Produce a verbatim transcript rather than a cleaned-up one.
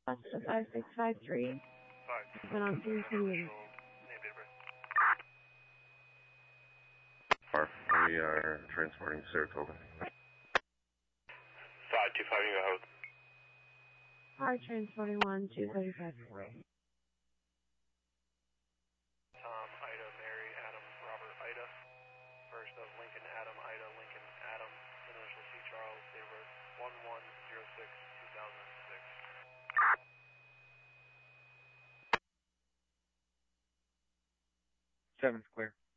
five six five three. Been on scene twenty-eight. We are transporting Saratoga. five two five, you go ahead. Car transporting one two thirty-five four. Tom, Ida, Mary, Adam, Robert, Ida. First of Lincoln, Adam, Ida, Lincoln, Adam. Initial C. Charles, date of birth one one zero six two thousand six. Seven's clear.